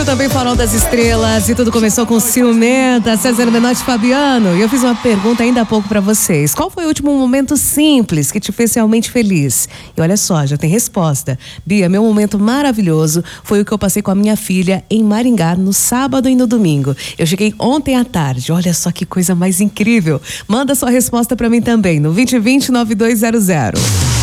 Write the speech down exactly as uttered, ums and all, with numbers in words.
Também Farol das Estrelas e tudo começou com Ciumenta, César Menotti e Fabiano. E eu fiz uma pergunta ainda há pouco pra vocês. Qual foi o último momento simples que te fez realmente feliz? E olha só, já tem resposta. Bia, meu momento maravilhoso foi o que eu passei com a minha filha em Maringá no sábado e no domingo. Eu cheguei ontem à tarde. Olha só que coisa mais incrível. Manda sua resposta pra mim também no vinte e vinte, nove dois zero zero.